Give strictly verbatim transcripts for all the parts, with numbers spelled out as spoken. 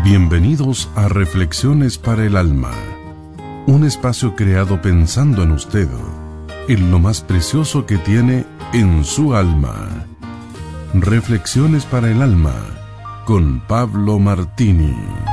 Bienvenidos a Reflexiones para el Alma, un espacio creado pensando en usted, en lo más precioso que tiene en su alma. Reflexiones para el Alma, con Pablo Martini.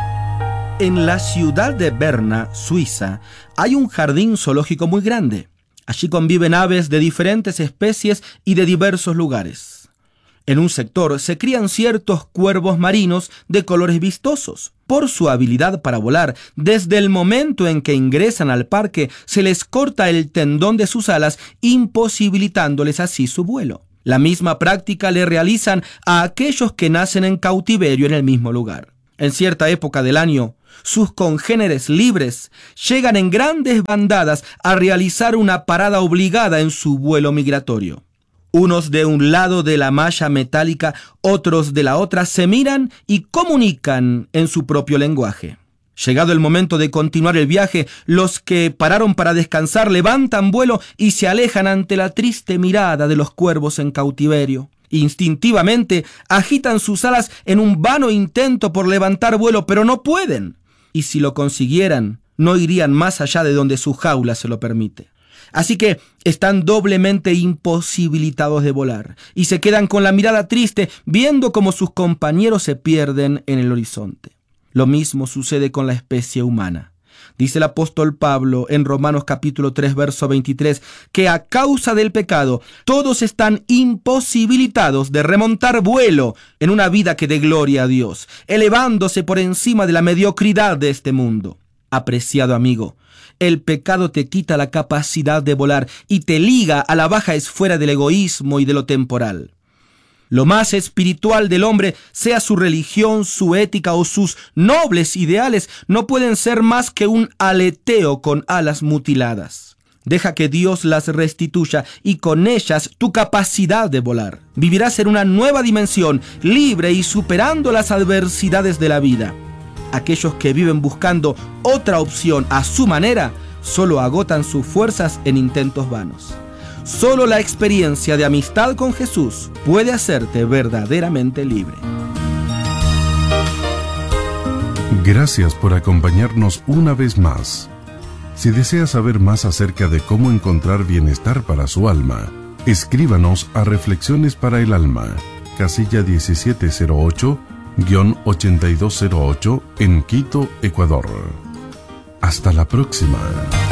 En la ciudad de Berna, Suiza, hay un jardín zoológico muy grande. Allí conviven aves de diferentes especies y de diversos lugares. En un sector se crían ciertos cuervos marinos de colores vistosos. Por su habilidad para volar, desde el momento en que ingresan al parque, se les corta el tendón de sus alas, imposibilitándoles así su vuelo. La misma práctica le realizan a aquellos que nacen en cautiverio en el mismo lugar. En cierta época del año, sus congéneres libres llegan en grandes bandadas a realizar una parada obligada en su vuelo migratorio. Unos de un lado de la malla metálica, otros de la otra, se miran y comunican en su propio lenguaje. Llegado el momento de continuar el viaje, los que pararon para descansar levantan vuelo y se alejan ante la triste mirada de los cuervos en cautiverio. Instintivamente agitan sus alas en un vano intento por levantar vuelo, pero no pueden. Y si lo consiguieran, no irían más allá de donde su jaula se lo permite. Así que están doblemente imposibilitados de volar y se quedan con la mirada triste viendo cómo sus compañeros se pierden en el horizonte. Lo mismo sucede con la especie humana. Dice el apóstol Pablo en Romanos capítulo tres, verso veintitrés, que a causa del pecado todos están imposibilitados de remontar vuelo en una vida que dé gloria a Dios, elevándose por encima de la mediocridad de este mundo. Apreciado amigo, el pecado te quita la capacidad de volar y te liga a la baja esfera del egoísmo y de lo temporal. Lo más espiritual del hombre, sea su religión, su ética o sus nobles ideales, no pueden ser más que un aleteo con alas mutiladas. Deja que Dios las restituya y con ellas tu capacidad de volar. Vivirás en una nueva dimensión, libre y superando las adversidades de la vida. Aquellos que viven buscando otra opción a su manera, solo agotan sus fuerzas en intentos vanos. Solo la experiencia de amistad con Jesús puede hacerte verdaderamente libre. Gracias por acompañarnos una vez más. Si desea saber más acerca de cómo encontrar bienestar para su alma, escríbanos a Reflexiones para el Alma, casilla diecisiete cero ocho, ochenta y dos cero ocho, en Quito, Ecuador. Hasta la próxima.